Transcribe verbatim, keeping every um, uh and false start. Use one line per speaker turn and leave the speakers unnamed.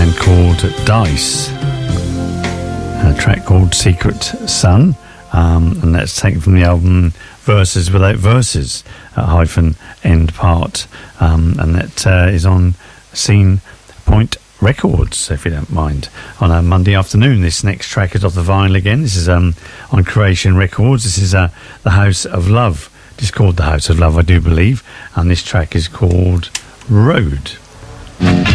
and called Dice. A track called Secret Sun, um, and that's taken from the album Verses Without Verses, uh, hyphen end part, um, and that uh, is on Scene Point Records, if you don't mind, on a Monday afternoon. This next track is off the vinyl again. This is um, on Creation Records. This is uh, The House of Love. It's called The House of Love, I do believe, and this track is called Road.